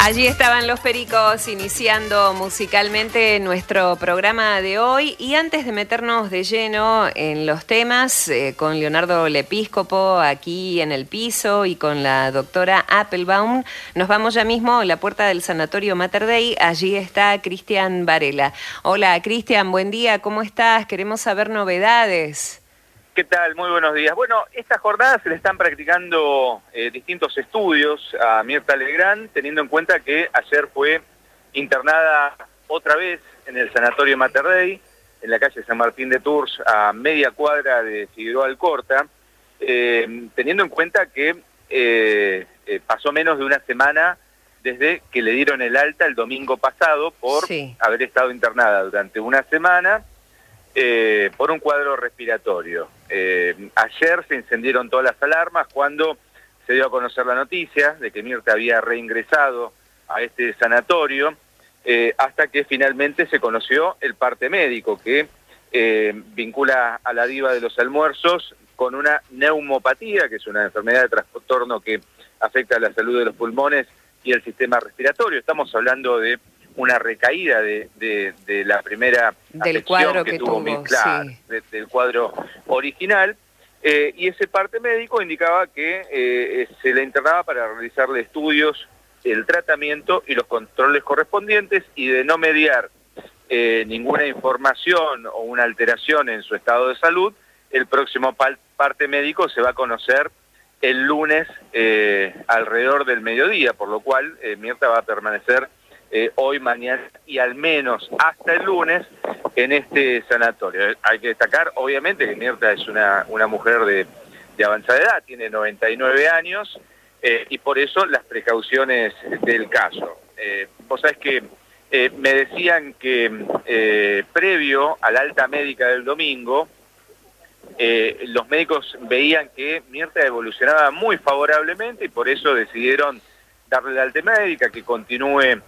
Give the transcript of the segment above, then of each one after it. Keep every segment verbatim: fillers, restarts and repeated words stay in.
Allí estaban los Pericos iniciando musicalmente nuestro programa de hoy, y antes de meternos de lleno en los temas, eh, con Leonardo Lepíscopo aquí en el piso y con la doctora Appelbaum, nos vamos ya mismo a la puerta del Sanatorio Mater Dei. Allí está Cristian Varela. Hola Cristian, buen día, ¿cómo estás? Queremos saber novedades. ¿Qué tal? Muy buenos días. Bueno, esta jornada se le están practicando eh, distintos estudios a Mirta Legrand, teniendo en cuenta que ayer fue internada otra vez en el Sanatorio Mater Dei, en la calle San Martín de Tours, a media cuadra de Figueroa Alcorta, eh, teniendo en cuenta que eh, eh, pasó menos de una semana desde que le dieron el alta el domingo pasado por sí. haber estado internada durante una semana eh, por un cuadro respiratorio. Eh, ayer se encendieron todas las alarmas cuando se dio a conocer la noticia de que Mirta había reingresado a este sanatorio, eh, hasta que finalmente se conoció el parte médico que eh, vincula a la diva de los almuerzos con una neumopatía, que es una enfermedad de trastorno que afecta a la salud de los pulmones y el sistema respiratorio. Estamos hablando de una recaída de, de, de la primera del cuadro que, que tuvo, tuvo claro, sí. de, del cuadro original, eh, y ese parte médico indicaba que eh, se le internaba para realizarle estudios, el tratamiento y los controles correspondientes, y de no mediar eh, ninguna información o una alteración en su estado de salud, el próximo parte médico se va a conocer el lunes eh, alrededor del mediodía, por lo cual eh, Mirta va a permanecer Eh, hoy, mañana y al menos hasta el lunes en este sanatorio. Hay que destacar, obviamente, que Mirta es una, una mujer de, de avanzada edad, tiene noventa y nueve años, eh, y por eso las precauciones del caso. Eh, vos sabés que eh, me decían que eh, previo a la alta médica del domingo, eh, los médicos veían que Mirta evolucionaba muy favorablemente y por eso decidieron darle la alta médica, que continúe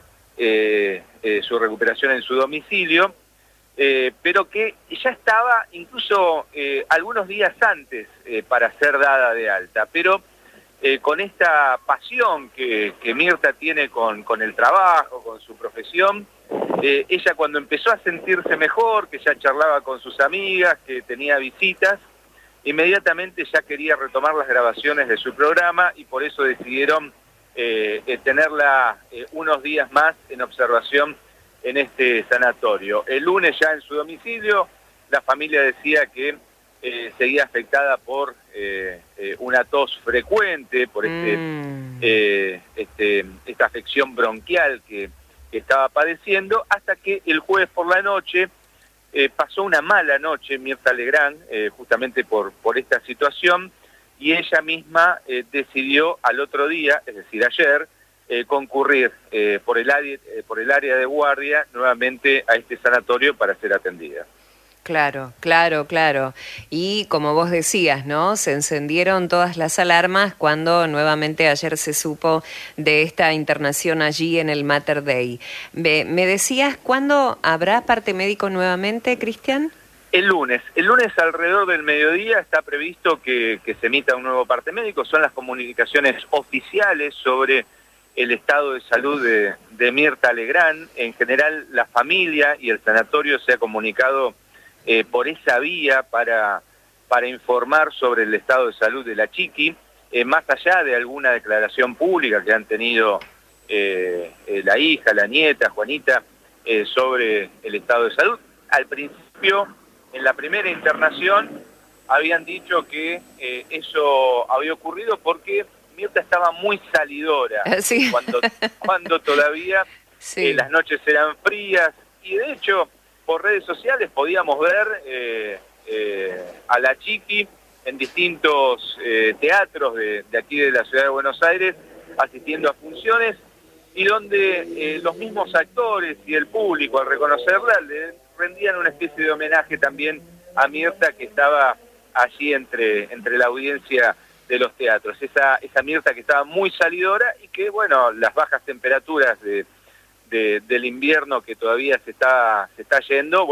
Eh, eh, su recuperación en su domicilio, eh, pero que ya estaba incluso eh, algunos días antes eh, para ser dada de alta, pero eh, con esta pasión que, que Mirta tiene con, con el trabajo, con su profesión, eh, ella cuando empezó a sentirse mejor, que ya charlaba con sus amigas, que tenía visitas, inmediatamente ya quería retomar las grabaciones de su programa, y por eso decidieron Eh, eh, tenerla eh, unos días más en observación en este sanatorio. El lunes ya en su domicilio, la familia decía que eh, seguía afectada por eh, eh, una tos frecuente, por este, mm. eh, este, esta afección bronquial que, que estaba padeciendo, hasta que el jueves por la noche eh, pasó una mala noche Mirta Legrand, eh, justamente por, por esta situación, y ella misma eh, decidió al otro día, es decir, ayer, eh, concurrir eh, por, el área, eh, por el área de guardia nuevamente a este sanatorio para ser atendida. Claro, claro, claro. Y como vos decías, ¿no? Se encendieron todas las alarmas cuando nuevamente ayer se supo de esta internación allí en el Mater Dei. Me, me decías, ¿cuándo habrá parte médico nuevamente, Cristian? El lunes. El lunes alrededor del mediodía está previsto que, que se emita un nuevo parte médico. Son las comunicaciones oficiales sobre el estado de salud de, de Mirta Legrand. En general, la familia y el sanatorio se ha comunicado eh, por esa vía para, para informar sobre el estado de salud de la chiqui, eh, más allá de alguna declaración pública que han tenido eh, eh, la hija, la nieta, Juanita, eh, sobre el estado de salud. Al principio, en la primera internación, habían dicho que eh, eso había ocurrido porque Mirta estaba muy salidora, sí. cuando, cuando todavía sí. eh, las noches eran frías, y de hecho por redes sociales podíamos ver eh, eh, a la chiqui en distintos eh, teatros de, de aquí de la ciudad de Buenos Aires, asistiendo a funciones, y donde eh, los mismos actores y el público, al reconocerla, le rendían una especie de homenaje también a Mirta, que estaba allí entre, entre la audiencia de los teatros. Esa, esa Mirta que estaba muy salidora, y que, bueno, las bajas temperaturas de, de, del invierno que todavía se está, se está yendo, bueno,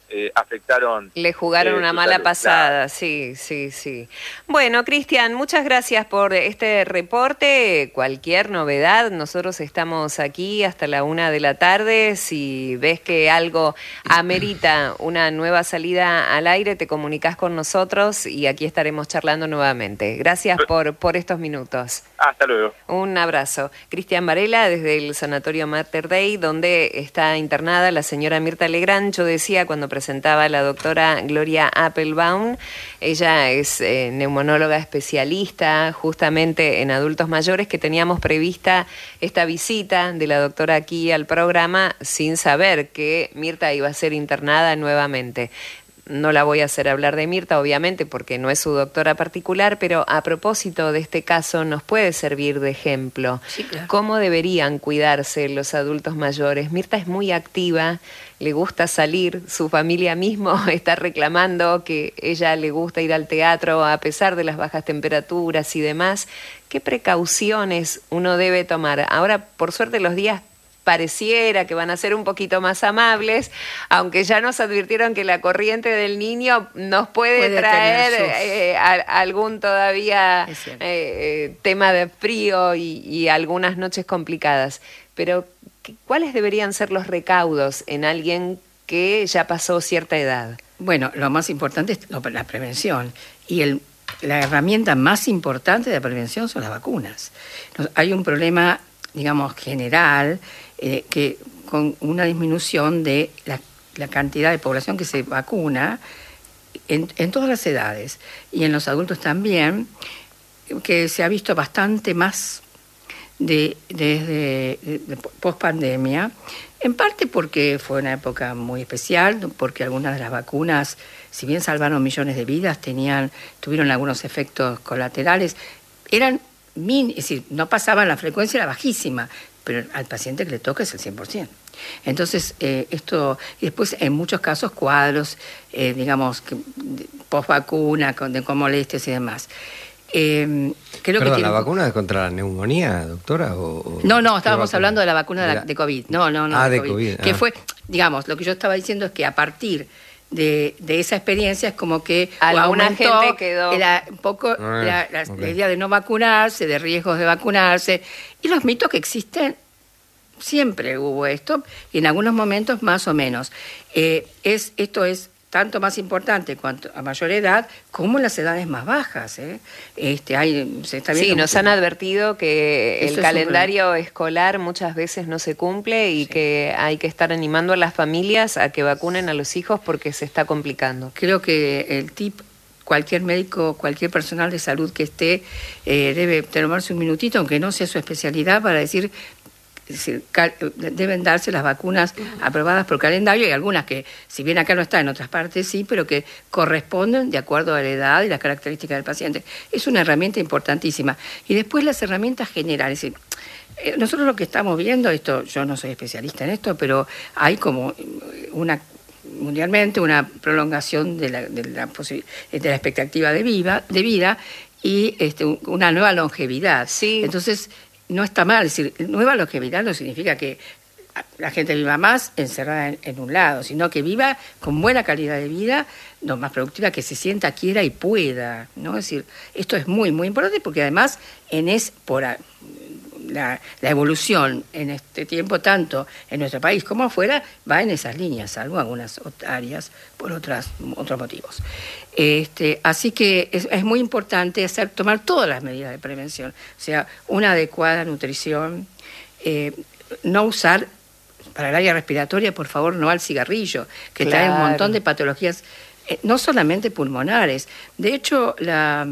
eh, afectaron. Le jugaron eh, una su mala salud. pasada, Claro. sí, sí, sí. Bueno, Cristian, muchas gracias por este reporte. Cualquier novedad, nosotros estamos aquí hasta la una de la tarde. Si ves que algo amerita una nueva salida al aire, te comunicas con nosotros y aquí estaremos charlando nuevamente. Gracias por, por estos minutos. Hasta luego. Un abrazo. Cristian Varela, desde el Sanatorio Mater Dei, donde está internada la señora Mirta Legrand. Yo decía cuando presentaba a la doctora Gloria Appelbaum, ella es eh, neumonóloga especialista justamente en adultos mayores, que teníamos prevista esta visita de la doctora aquí al programa sin saber que Mirta iba a ser internada nuevamente. No la voy a hacer hablar de Mirta, obviamente, porque no es su doctora particular, pero a propósito de este caso nos puede servir de ejemplo. Sí, claro. ¿Cómo deberían cuidarse los adultos mayores? Mirta es muy activa, le gusta salir, su familia mismo está reclamando que ella le gusta ir al teatro a pesar de las bajas temperaturas y demás. ¿Qué precauciones uno debe tomar? Ahora, por suerte, los días pareciera que van a ser un poquito más amables, aunque ya nos advirtieron que la corriente del Niño nos puede, Puede traer tener sus- eh, a, algún todavía Es cierto. eh, eh, tema de frío y, y algunas noches complicadas. Pero, ¿qué- ¿cuáles deberían ser los recaudos en alguien que ya pasó cierta edad? Bueno, lo más importante es lo- la prevención. Y el, la herramienta más importante de prevención son las vacunas. Nos- hay un problema, digamos, general, eh, que con una disminución de la, la cantidad de población que se vacuna en, en todas las edades y en los adultos también, que se ha visto bastante más de, desde de, de post-pandemia, en parte porque fue una época muy especial, porque algunas de las vacunas, si bien salvaron millones de vidas, tenían, tuvieron algunos efectos colaterales, eran min, es decir, no pasaban, la frecuencia era bajísima, pero al paciente que le toca es el cien por ciento. Entonces, eh, esto, y después en muchos casos cuadros, eh, digamos, que, post vacuna, con, de, con molestias y demás. Eh, creo Perdón, que ¿la tiene... vacuna es contra la neumonía, doctora? O, o No, no, qué estábamos vacuna? hablando de la vacuna de, la, la- de COVID. No, no, no. Ah, de COVID, Que ah. fue, digamos, lo que yo estaba diciendo es que a partir de, de esa experiencia es como que Alguna aumentó gente quedó- la- un poco Ah, la, la- ok. la idea de no vacunarse, de riesgos de vacunarse, y los mitos que existen. Siempre hubo esto, y en algunos momentos más o menos. Eh, es, esto es tanto más importante cuanto a mayor edad como en las edades más bajas. ¿eh? Este, hay, se está viendo Sí, nos mucho- han advertido que Eso el es un calendario escolar muchas veces no se cumple y Sí. que hay que estar animando a las familias a que vacunen a los hijos porque se está complicando. Creo que el tip, cualquier médico, cualquier personal de salud que esté, eh, debe tomarse un minutito, aunque no sea su especialidad, para decir, es decir, cal- deben darse las vacunas aprobadas por calendario, y algunas que, si bien acá no están, en otras partes sí, pero que corresponden de acuerdo a la edad y las características del paciente. Es una herramienta importantísima. Y después las herramientas generales. Es decir, eh, nosotros lo que estamos viendo, esto, yo no soy especialista en esto, pero hay como una mundialmente una prolongación de la, de la, posi- de la expectativa de, viva, de vida y este, un- una nueva longevidad. Sí. Entonces, no está mal. Es decir, nueva longevidad no significa que la gente viva más encerrada en, en un lado, sino que viva con buena calidad de vida, lo más productiva, que se sienta, quiera y pueda, ¿no? Es decir, esto es muy, muy importante porque además en es por a- la, la evolución en este tiempo, tanto en nuestro país como afuera, va en esas líneas, salvo algunas ot- áreas por otras, otros motivos. Este, así que es, es muy importante hacer, tomar todas las medidas de prevención, o sea, una adecuada nutrición, eh, no usar para el área respiratoria, por favor, no al cigarrillo, que trae un Claro. montón de patologías, eh, no solamente pulmonares. De hecho, la,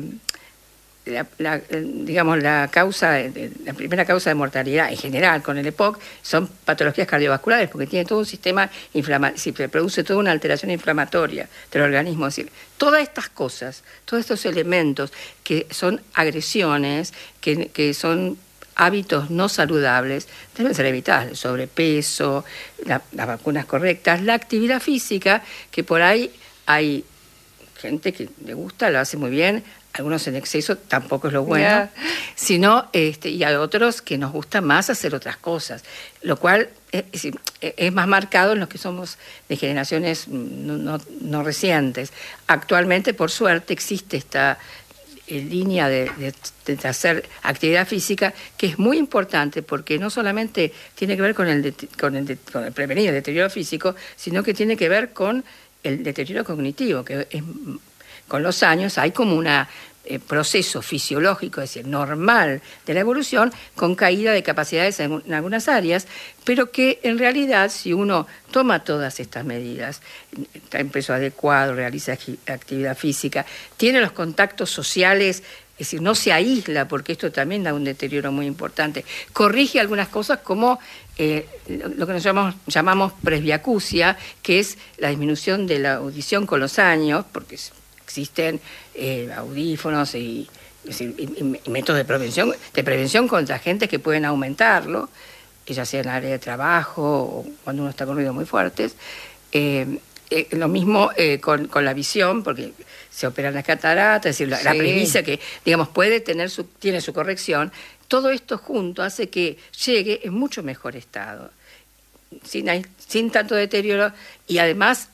la, la, eh, digamos, la causa, de- la primera causa de mortalidad en general con el E P O C son patologías cardiovasculares, porque tiene todo un sistema inflamatorio, se produce toda una alteración inflamatoria del organismo. Es decir, todas estas cosas, todos estos elementos que son agresiones, que, que son hábitos no saludables, deben ser evitadas. El sobrepeso, la- las vacunas correctas, la actividad física, que por ahí hay gente que le gusta, lo hace muy bien, algunos en exceso tampoco es lo bueno, Yeah. sino este, y hay otros que nos gusta más hacer otras cosas, lo cual es, es, es más marcado en los que somos de generaciones no, no, no recientes. Actualmente, por suerte, existe esta en línea de, de, de hacer actividad física, que es muy importante porque no solamente tiene que ver con el, de, con el, de, con el prevenir el deterioro físico, sino que tiene que ver con el deterioro cognitivo, que es, con los años hay como un eh, proceso fisiológico, es decir, normal de la evolución, con caída de capacidades en, en algunas áreas, pero que en realidad si uno toma todas estas medidas, está en peso adecuado, realiza actividad física, tiene los contactos sociales, es decir, no se aísla, porque esto también da un deterioro muy importante, corrige algunas cosas como eh, lo que nos llamamos, llamamos presbiacusia, que es la disminución de la audición con los años, porque existen eh, audífonos y, y, y, y métodos de prevención, de prevención contra gente que pueden aumentarlo, ya sea en el área de trabajo o cuando uno está con ruidos muy fuertes. Eh, eh, lo mismo eh, con, con la visión, porque se operan las cataratas, es decir, la, sí. la presbicia que, digamos, puede tener su, tiene su corrección. Todo esto junto hace que llegue en mucho mejor estado, sin, sin tanto deterioro y además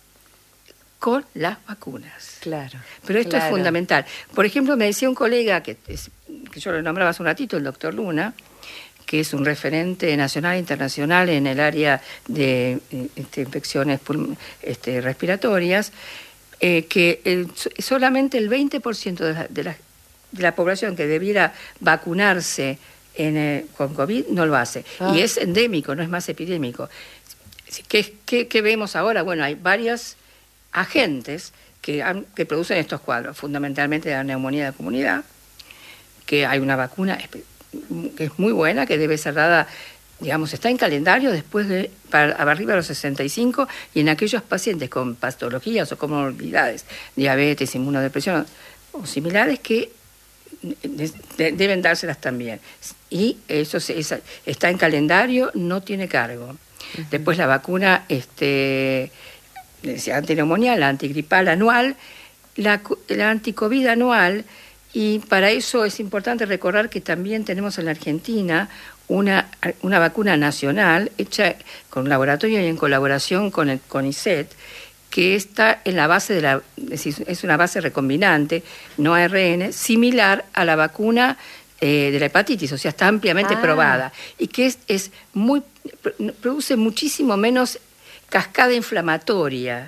con las vacunas. Claro. Pero esto claro. es fundamental. Por ejemplo, me decía un colega, que, es, que yo lo nombraba hace un ratito, el doctor Luna, que es un referente nacional e internacional en el área de este, infecciones este, respiratorias, eh, que el, solamente el veinte por ciento de la, de, la, de la población que debiera vacunarse en, eh, con COVID no lo hace. Ah. Y es endémico, no es más epidémico. ¿Qué, qué, qué vemos ahora? Bueno, hay varios agentes que, han, que producen estos cuadros, fundamentalmente de la neumonía de la comunidad, que hay una vacuna que es muy buena, que debe ser dada, digamos, está en calendario después de, para arriba de los sesenta y cinco, y en aquellos pacientes con patologías o comorbilidades, diabetes, inmunodepresión o similares, que de, de, deben dárselas también. Y eso se, esa, está en calendario, no tiene cargo. Uh-huh. Después la vacuna este, antineumonial, la antigripal anual, la, la anticovid anual. Y para eso es importante recordar que también tenemos en la Argentina una, una vacuna nacional hecha con un laboratorio y en colaboración con el CONICET, que está en la base de la, es decir, es una base recombinante, no A R N, similar a la vacuna eh, de la hepatitis, o sea, está ampliamente ah. probada, y que es, es muy, produce muchísimo menos cascada inflamatoria.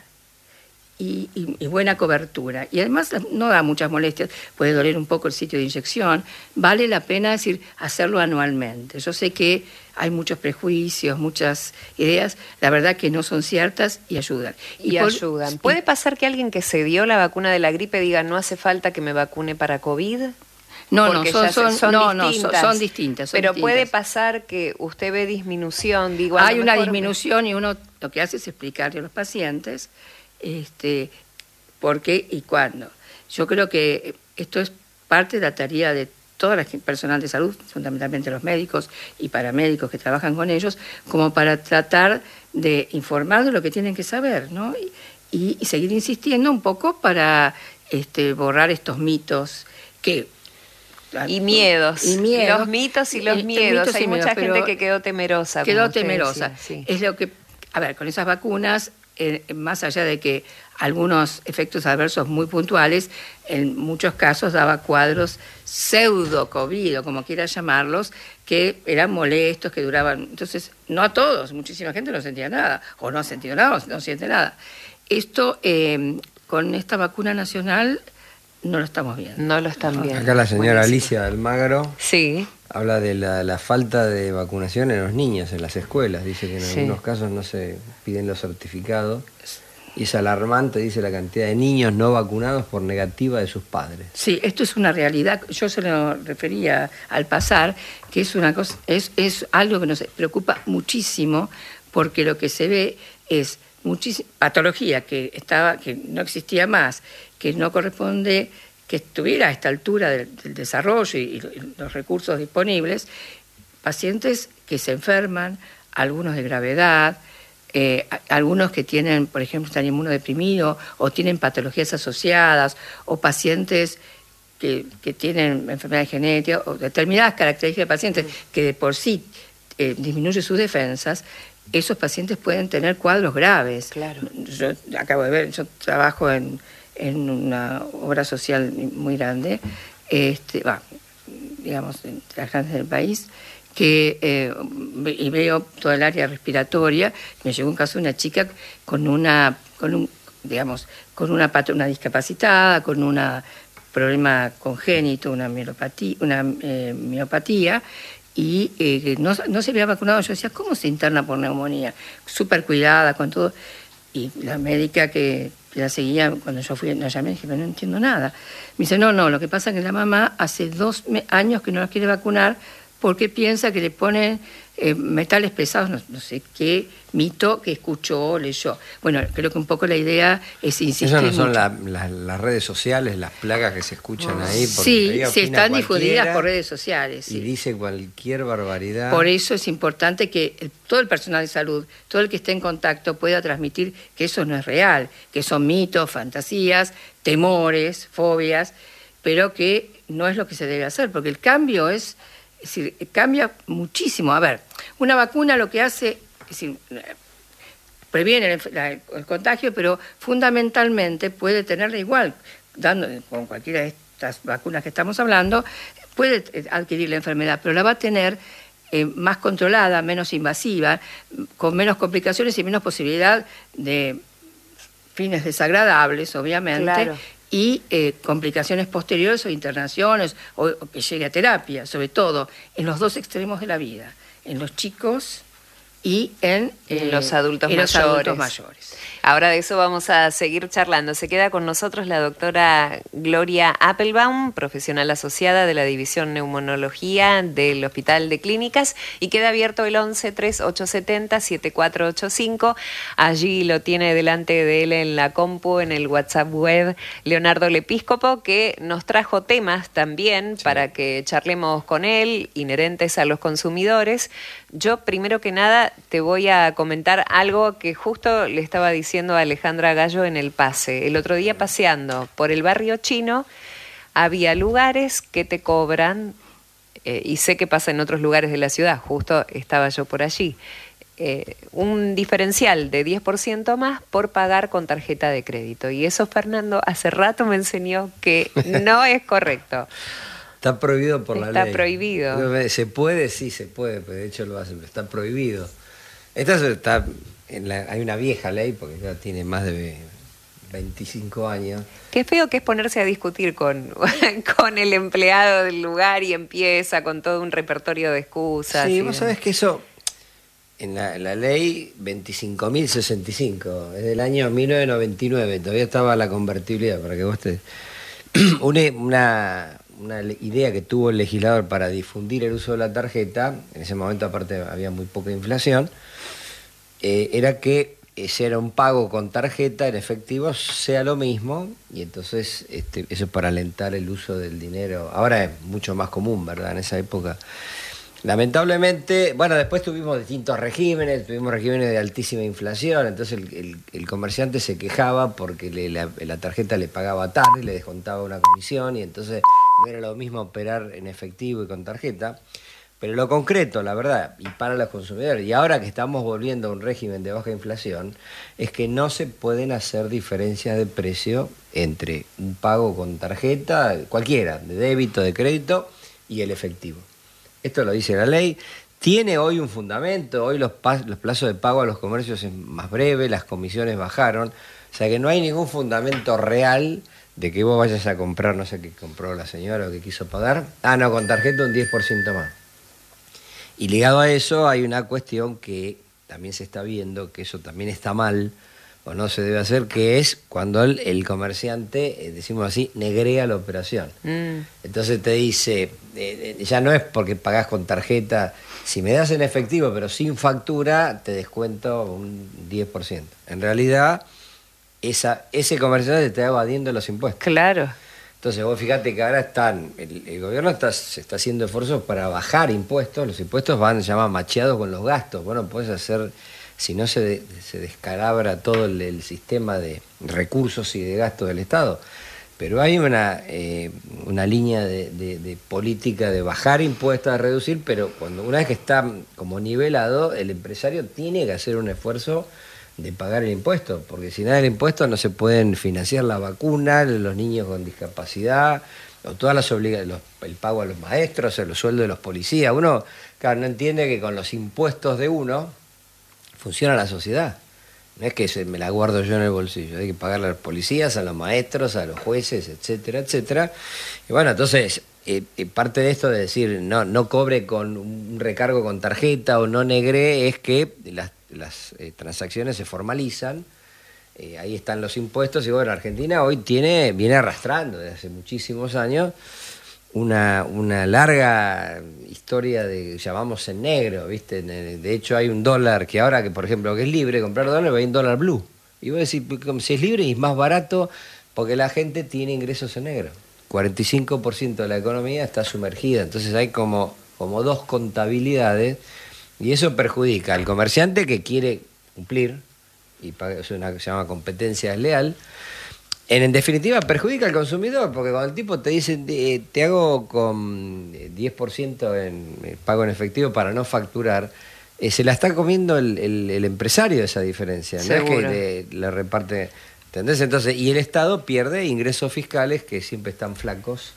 Y, y, y buena cobertura. Y además no da muchas molestias, puede doler un poco el sitio de inyección, vale la pena decir hacerlo anualmente. Yo sé que hay muchos prejuicios, muchas ideas, la verdad que no son ciertas y ayudan. Y, y por, ayudan. ¿Puede pasar que alguien que se dio la vacuna de la gripe diga no hace falta que me vacune para COVID? No, no, son, son, son, no, no, son, son distintas. Son pero distintas. Puede pasar que usted ve disminución, digo. Hay una disminución me... y uno lo que hace es explicarle a los pacientes Este, por qué y cuándo. Yo creo que esto es parte de la tarea de toda la personal de salud, fundamentalmente los médicos y paramédicos que trabajan con ellos, como para tratar de informar de lo que tienen que saber, ¿no? Y, y seguir insistiendo un poco para este, borrar estos mitos que... Y miedos, y miedos, los mitos y los y, miedos. Hay y mucha miedos, gente que quedó temerosa. Quedó temerosa. Decía, sí. Es lo que, a ver, con esas vacunas... Eh, más allá de que algunos efectos adversos muy puntuales, en muchos casos daba cuadros pseudo-COVID, o como quiera llamarlos, que eran molestos, que duraban. Entonces, no a todos, muchísima gente no sentía nada, o no ha sentido nada, o no siente nada. Esto, eh, con esta vacuna nacional, no lo estamos viendo. No lo están viendo. Acá la señora Buenísimo. Alicia Almagro. Sí. Habla de la, la falta de vacunación en los niños, en las escuelas. Dice que en sí. algunos casos no se piden los certificados. Y es alarmante, dice, la cantidad de niños no vacunados por negativa de sus padres. Sí, esto es una realidad. Yo se lo refería al pasar, que es una cosa, es, es algo que nos preocupa muchísimo, porque lo que se ve es muchísima patología que estaba, que no existía más, que no corresponde que estuviera a esta altura del, del desarrollo y, y los recursos disponibles, pacientes que se enferman, algunos de gravedad, eh, algunos que tienen, por ejemplo, están inmunodeprimidos o tienen patologías asociadas, o pacientes que, que tienen enfermedades genéticas o determinadas características de pacientes que de por sí eh, disminuye sus defensas, esos pacientes pueden tener cuadros graves. Claro. Yo acabo de ver, yo trabajo en, en una obra social muy grande, este, bah, digamos, entre las grandes del país, que eh, y veo toda el área respiratoria. Me llegó un caso de una chica con una, con un, digamos, con una pata, una discapacitada, con un problema congénito, una miopatía, una eh, miopatía, y eh, no, no se había vacunado. Yo decía, ¿cómo se interna por neumonía? Súper cuidada, con todo. Y la médica que la seguía, cuando yo fui, la llamé, dije, pero no entiendo nada. Me dice, no, no, lo que pasa es que la mamá hace dos años que no la quiere vacunar porque piensa que le ponen eh, metales pesados, no, no sé qué mito que escuchó, leyó. Bueno, creo que un poco la idea es insistir. Esas no son mucho. la, la, las redes sociales, las plagas que se escuchan ahí. Sí, sí, están difundidas por redes sociales. Y sí. dice cualquier barbaridad. Por eso es importante que el, todo el personal de salud, todo el que esté en contacto, pueda transmitir que eso no es real, que son mitos, fantasías, temores, fobias, pero que no es lo que se debe hacer, porque el cambio es... Es decir, cambia muchísimo. A ver, una vacuna lo que hace, es decir, previene el, la, el contagio, pero fundamentalmente puede tenerla igual, dando con cualquiera de estas vacunas que estamos hablando, puede adquirir la enfermedad, pero la va a tener eh, más controlada, menos invasiva, con menos complicaciones y menos posibilidad de fines desagradables, obviamente. Claro. Y eh, complicaciones posteriores o internaciones o, o que llegue a terapia, sobre todo en los dos extremos de la vida, en los chicos y en, en eh, los adultos en los mayores. adultos mayores. Ahora de eso vamos a seguir charlando. Se queda con nosotros la doctora Gloria Appelbaum, profesional asociada de la División Neumonología del Hospital de Clínicas, y queda abierto el once, tres ocho siete cero, siete cuatro ocho cinco. Allí lo tiene delante de él en la compu, en el WhatsApp web, Leonardo Lepíscopo, que nos trajo temas también sí. para que charlemos con él, inherentes a los consumidores. Yo, primero que nada, te voy a comentar algo que justo le estaba diciendo a Alejandra Gallo en el pase. El otro día paseando por el barrio chino, había lugares que te cobran, eh, y sé que pasa en otros lugares de la ciudad, justo estaba yo por allí, eh, un diferencial de diez por ciento más por pagar con tarjeta de crédito. Y eso Fernando hace rato me enseñó que no es correcto. Está prohibido por la ley. Está prohibido. ¿Se puede? Sí, se puede, pero de hecho lo hacen, pero está prohibido. Esta está en la, hay una vieja ley, porque ya tiene más de veinticinco años. Qué feo que es ponerse a discutir con, con el empleado del lugar y empieza con todo un repertorio de excusas. Sí, vos sabés que eso, en la, en la ley veinticinco mil sesenta y cinco, es del año mil novecientos noventa y nueve, todavía estaba la convertibilidad, para que vos te... una... una una idea que tuvo el legislador para difundir el uso de la tarjeta, en ese momento aparte había muy poca inflación, eh, era que ese era un pago con tarjeta, en efectivo sea lo mismo, y entonces este, eso para alentar el uso del dinero. Ahora es mucho más común, ¿verdad? En esa época. Lamentablemente, bueno, después tuvimos distintos regímenes, tuvimos regímenes de altísima inflación, entonces el, el, el comerciante se quejaba porque le, la, la tarjeta le pagaba tarde, le descontaba una comisión, y entonces no era lo mismo operar en efectivo y con tarjeta. Pero lo concreto, la verdad, y para los consumidores, y ahora que estamos volviendo a un régimen de baja inflación, es que no se pueden hacer diferencias de precio entre un pago con tarjeta, cualquiera, de débito, de crédito, y el efectivo. Esto lo dice la ley, tiene hoy un fundamento, hoy los, los plazos de pago a los comercios es más breve, las comisiones bajaron, o sea que no hay ningún fundamento real de que vos vayas a comprar, no sé qué compró la señora o qué quiso pagar, ah no, con tarjeta un diez por ciento más. Y ligado a eso hay una cuestión que también se está viendo, que eso también está mal, o no se debe hacer, que es cuando el, el comerciante, eh, decimos así, negrea la operación. Mm. Entonces te dice, eh, ya no es porque pagás con tarjeta, si me das en efectivo pero sin factura, te descuento un diez por ciento. En realidad, esa, ese comerciante te está evadiendo los impuestos. Claro. Entonces vos fíjate que ahora están, el, el gobierno está, se está haciendo esfuerzos para bajar impuestos, los impuestos van, se llama macheados con los gastos, bueno, puedes hacer... Si no se, de, se descalabra todo el, el sistema de recursos y de gastos del Estado. pero hay una, eh, una línea de, de, de política de bajar impuestos, a reducir, pero cuando una vez que está como nivelado, el empresario tiene que hacer un esfuerzo de pagar el impuesto, porque sin nada el impuesto no se pueden financiar la vacuna, los niños con discapacidad, o todas las obligaciones, el pago a los maestros, los sueldos de los policías. Uno, claro, no entiende que con los impuestos de uno funciona la sociedad. No es que se me la guardo yo en el bolsillo, hay que pagarle a los policías, a los maestros, a los jueces, etcétera, etcétera. Y bueno, entonces, eh, eh, parte de esto de decir no, no cobre con un recargo con tarjeta o no negré, es que las, las eh, transacciones se formalizan, eh, ahí están los impuestos, y bueno, Argentina hoy tiene, viene arrastrando desde hace muchísimos años Una, una larga historia de, llamamos en negro, ¿viste? De hecho hay un dólar que ahora, que por ejemplo, que es libre, comprar dólar, hay un dólar blue. Y vos decís, si es libre y es más barato, porque la gente tiene ingresos en negro. cuarenta y cinco por ciento de la economía está sumergida, entonces hay como, como dos contabilidades, y eso perjudica al comerciante que quiere cumplir, y paga, es una que se llama competencia desleal. En, en definitiva, perjudica al consumidor, porque cuando el tipo te dice, eh, te hago con diez por ciento en eh, pago en efectivo para no facturar, eh, se la está comiendo el, el, el empresario esa diferencia, no es que le, le reparte, ¿entendés? Entonces, y el Estado pierde ingresos fiscales que siempre están flacos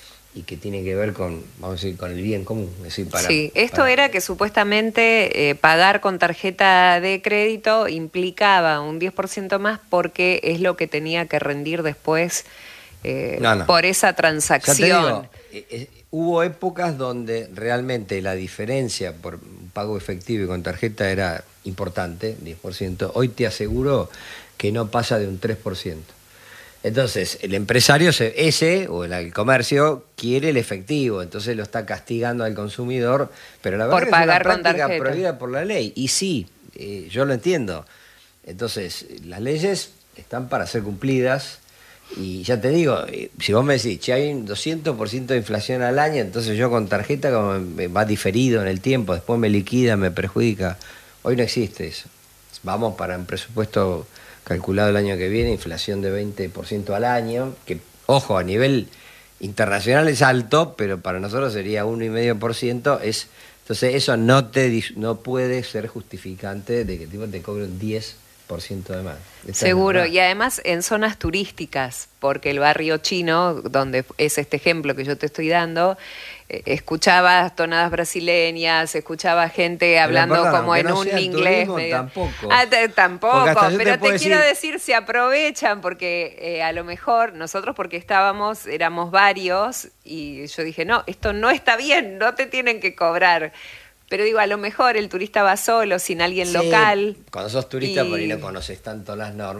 y que tiene que ver con, vamos a decir, con el bien común. Es decir, para, sí, esto para... era que supuestamente eh, pagar con tarjeta de crédito implicaba un diez por ciento más porque es lo que tenía que rendir después eh, no, no. por esa transacción. Ya te digo, eh, eh, hubo épocas donde realmente la diferencia por pago efectivo y con tarjeta era importante, diez por ciento. Hoy te aseguro que no pasa de un tres por ciento. Entonces, el empresario, ese, o el, el comercio, quiere el efectivo, entonces lo está castigando al consumidor, pero la verdad por es pagar una práctica con prohibida por la ley. Y sí, eh, yo lo entiendo. Entonces, las leyes están para ser cumplidas, y ya te digo, eh, si vos me decís, che, hay un doscientos por ciento de inflación al año, entonces yo con tarjeta como me va diferido en el tiempo, después me liquida, me perjudica. Hoy no existe eso. Vamos para un presupuesto calculado el año que viene, inflación de veinte por ciento al año, que, ojo, a nivel internacional es alto, pero para nosotros sería uno coma cinco por ciento. Es, entonces eso no te no puede ser justificante de que el tipo te cobre un diez por ciento de más. Esta Seguro, es y además en zonas turísticas, porque el barrio chino, donde es este ejemplo que yo te estoy dando, eh, escuchaba tonadas brasileñas, escuchaba gente hablando pero, perdón, como en no un inglés. turismo, medio... Tampoco. Ah, te, tampoco, pero te, te quiero decir... decir, se aprovechan, porque eh, a lo mejor nosotros, porque estábamos, éramos varios, y yo dije, no, esto no está bien, no te tienen que cobrar. Pero digo, a lo mejor el turista va solo, sin alguien sí, local. Cuando sos turista, y... por ahí no conoces tanto las normas.